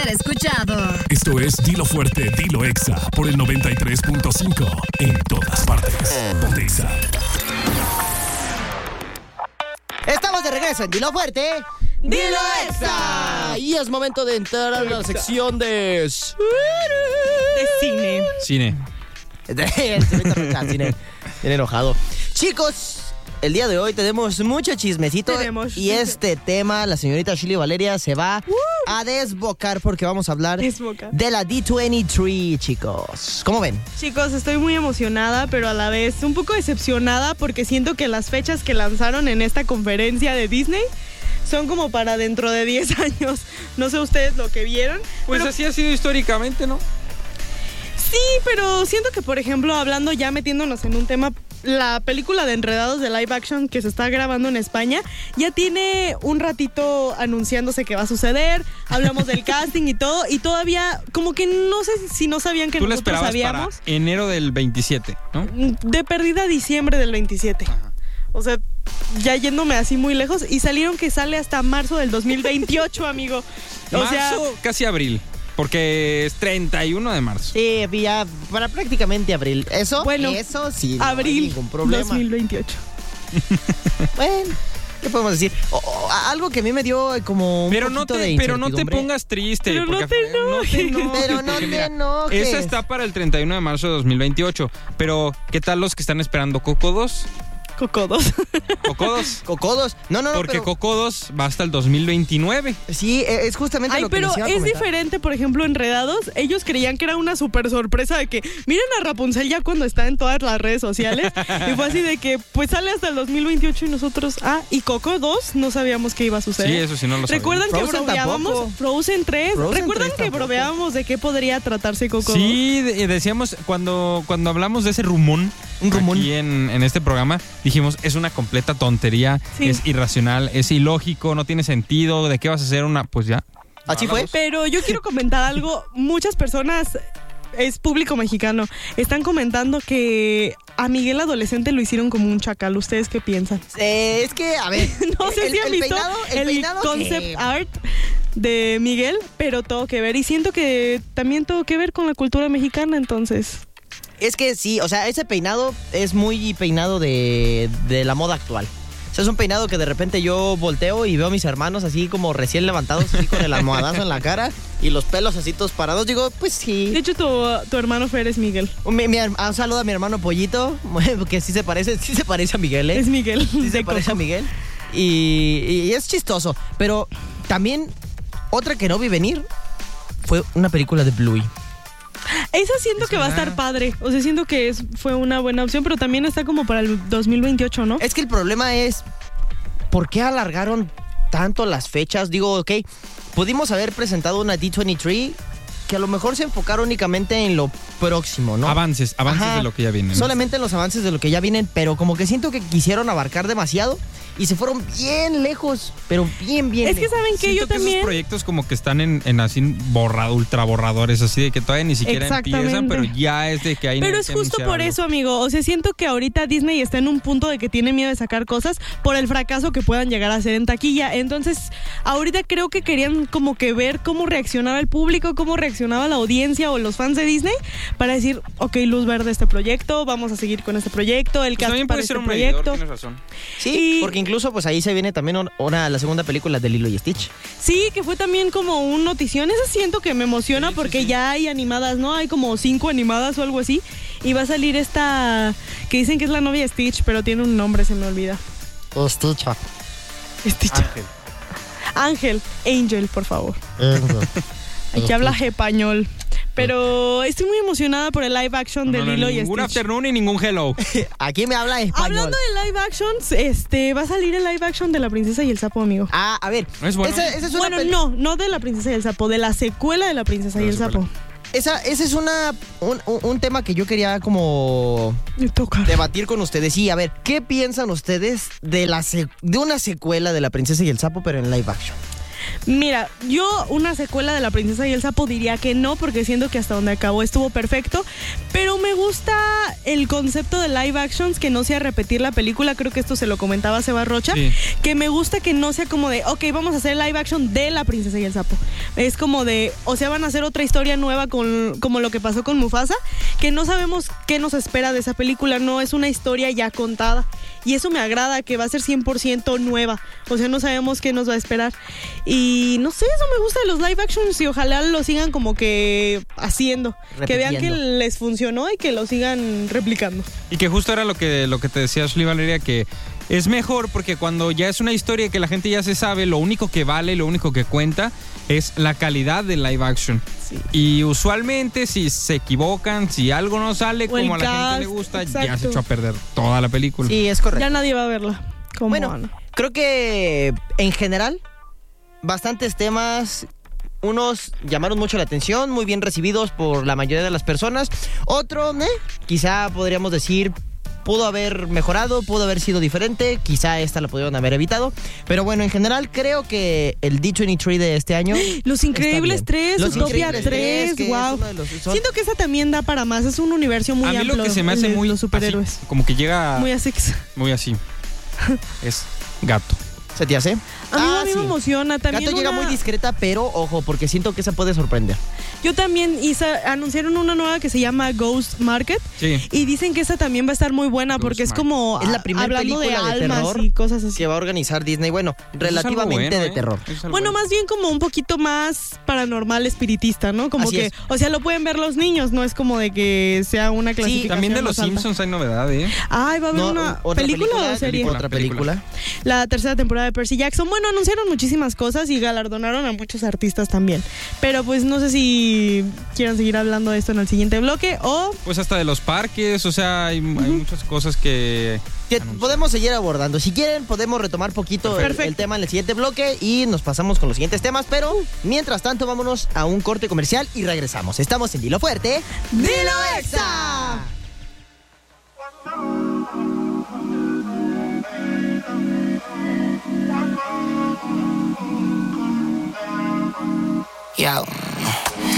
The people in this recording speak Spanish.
ser escuchado. Esto es Dilo Fuerte, Dilo Exa por el 93.5 en todas partes. Ponte Exa. Estamos de regreso en Dilo Fuerte, Dilo Exa. Y es momento de entrar a la sección de De cine. Cine enojado. Chicos, el día de hoy tenemos mucho chismecito. Y este tema, la señorita Shirley Valeria se va a desbocar porque vamos a hablar de la D23, chicos. ¿Cómo ven? Chicos, estoy muy emocionada, pero a la vez un poco decepcionada porque siento que las fechas que lanzaron en esta conferencia de Disney son como para dentro de 10 años. No sé ustedes lo que vieron. Pues pero así ha sido históricamente, ¿no? Sí, pero siento que, por ejemplo, hablando ya metiéndonos en un tema, la película de Enredados de live action que se está grabando en España ya tiene un ratito anunciándose que va a suceder. Hablamos del casting y todo, y todavía como que no sé si no sabían que Tú la nosotros esperabas sabíamos. para enero del 27, ¿no? De perdida diciembre del 27. Ajá. O sea, ya yéndome así muy lejos, y salieron que sale hasta marzo del 2028, amigo. O sea, Marzo, casi abril, porque es 31 de marzo. Sí, ya para prácticamente abril. Eso sí, no abril hay ningún problema. 2028. Bueno, ¿qué podemos decir? Algo que a mí me dio como un Pero no poquito de te incertidumbre. pongas triste. Pero no porque te enojes. Pero no porque te mira, enojes. Esa está para el 31 de marzo de 2028. Pero, ¿qué tal los que están esperando Coco 2? Cocodos. ¿Cocodos? Cocodos. No, Porque pero, Coco 2 va hasta el 2029. sí, es justamente Ay, lo que pero les iba a es comentar. diferente, por ejemplo, Enredados. Ellos creían que era una súper sorpresa de que miren a Rapunzel ya cuando está en todas las redes sociales. Y fue así de que pues sale hasta el 2028 y nosotros, y Coco 2 no sabíamos que iba a suceder. Sí, eso sí no lo sabía. ¿Recuerdan que Frozen bromeábamos? tampoco. Frozen 3. Frozen ¿Recuerdan 3 que tampoco. bromeábamos de qué podría tratarse Coco 2? Sí, decíamos, cuando hablamos de ese rumón, Un rumón. aquí en este programa, dijimos, es una completa tontería, Sí. es irracional, es ilógico, no tiene sentido, ¿de qué vas a hacer una? Pues ya. ¿Así fue? Pero yo quiero comentar algo. Muchas personas, es público mexicano, están comentando que a Miguel adolescente lo hicieron como un chacal. ¿Ustedes qué piensan? Es que, a ver. No sé si han visto el peinado concept que- art de Miguel, pero todo que ver. Y siento que también todo que ver con la cultura mexicana, entonces. Es que sí, o sea, ese peinado es muy peinado de la moda actual. O sea, es un peinado que de repente yo volteo y veo a mis hermanos así como recién levantados, así con el almohadazo en la cara y los pelos así todos parados. Digo, pues De sí. hecho, tu hermano Fer es Miguel. Un saludo a mi hermano Pollito, que sí se parece a Miguel, ¿eh? Es Miguel. Sí se de parece a Coco. Miguel. Y es chistoso. Pero también, otra que no vi venir fue una película de Bluey. Esa siento que va a verdad. estar padre. O sea, siento que fue una buena opción, pero también está como para el 2028, ¿no? Es que el problema es, ¿por qué alargaron tanto las fechas? Digo, ok, pudimos haber presentado una D23 que a lo mejor se enfocara únicamente en lo próximo, ¿no? Avances Ajá. de lo que ya viene, ¿no? Solamente en los avances de lo que ya vienen, pero como que siento que quisieron abarcar demasiado y se fueron bien lejos, pero bien Es que lejos. saben que Siento yo que también. esos proyectos como que están en así ultra borradores, así de que todavía ni siquiera Exactamente. empiezan, pero ya es de que hay Pero es que justo anunciar por algo. eso, amigo. O sea, siento que ahorita Disney está en un punto de que tiene miedo de sacar cosas por el fracaso que puedan llegar a hacer en taquilla. Entonces, ahorita creo que querían como que ver cómo reaccionaba el público, cómo reaccionaba la audiencia o los fans de Disney para decir, ok, luz verde este proyecto, vamos a seguir con este proyecto, el Pues cast también para puede este ser un medidor, proyecto. tienes razón. Sí, y- porque incluso pues ahí se viene también la segunda película de Lilo y Stitch. Sí, que fue también como un notición. Esa siento que me emociona Sí, sí, porque sí. ya hay animadas, ¿no? Hay como 5 animadas o algo así. Y va a salir esta que dicen que es la novia de Stitch, pero tiene un nombre, se me olvida. Stitch. Stitch. Ángel. Angel, por favor. Aquí habla español. Pero estoy muy emocionada por el live action de Lilo y ningún Stitch. afternoon y ningún hello. Aquí me habla español. Hablando de live actions, va a salir el live action de La Princesa y el Sapo, amigo. Ah, a ver. Es bueno. Esa es una Bueno, no de La Princesa y el Sapo, de la secuela de La Princesa y La el secuela. Sapo. Ese es un tema que yo quería como Me toca. debatir con ustedes. Sí, a ver, ¿qué piensan ustedes de una secuela de La Princesa y el Sapo, pero en live action? Mira, yo una secuela de La Princesa y el Sapo diría que no, porque siento que hasta donde acabó estuvo perfecto, pero me gusta el concepto de live actions, que no sea repetir la película. Creo que esto se lo comentaba Seba Rocha, Sí. que me gusta que no sea como de, ok, vamos a hacer live action de La Princesa y el Sapo. Es como de, o sea, van a hacer otra historia nueva como lo que pasó con Mufasa, que no sabemos qué nos espera de esa película, no es una historia ya contada. Y eso me agrada, que va a ser 100% nueva. O sea, no sabemos qué nos va a esperar. Y no sé, eso me gusta de los live actions y ojalá lo sigan como que haciendo. Que vean que les funcionó y que lo sigan replicando. Y que justo era lo que te decía Ashley Valeria, que es mejor porque cuando ya es una historia que la gente ya se sabe, lo único que vale, lo único que cuenta es la calidad del live action. Sí. Y usualmente si se equivocan, si algo no sale O el como a la gente cast, le gusta, exacto. ya se echó a perder toda la película. Sí, es correcto. Ya nadie va a verla. Como Bueno, Ana. creo que en general, bastantes temas. Unos llamaron mucho la atención, muy bien recibidos por la mayoría de las personas. Otro, quizá podríamos decir, pudo haber mejorado, pudo haber sido diferente. Quizá esta la pudieron haber evitado. Pero bueno, en general creo que el D23 de este año... Los Increíbles está bien. 3, Los Utopia Increíbles 3, que es wow. uno de los- son- Siento que esa también da para más, es un universo muy a mí amplio. lo que se me hace el de muy los superhéroes. así, como que llega Muy así. muy así. Es gato. ¿Se te hace? A mí sí. me emociona también. Gato llega muy discreta, pero ojo, porque siento que esa puede sorprender. Yo también anunciaron una nueva que se llama Ghost Market. Sí. Y dicen que esa también va a estar muy buena Ghost porque es Market. como Es la primera hablando de película de almas terror y cosas así. Que va a organizar Disney. Bueno, relativamente de terror. Bueno, más bien como un poquito más paranormal espiritista, ¿no? Como Así que, es. o sea, lo pueden ver los niños, no es como de que sea una clasificación También de más los alta. Simpsons hay novedad, ¿eh? Ay, va a haber No, una otra película o serie. Otra película. La tercera temporada de Percy Jackson. Bueno, anunciaron muchísimas cosas y galardonaron a muchos artistas también. Pero pues no sé si quieran seguir hablando de esto en el siguiente bloque o... Pues hasta de los parques, o sea, hay muchas cosas que... Que podemos seguir abordando. Si quieren, podemos retomar poquito el tema en el siguiente bloque y nos pasamos con los siguientes temas. Pero mientras tanto, vámonos a un corte comercial y regresamos. Estamos en Dilo Fuerte. ¡Dilo Exa! Yo.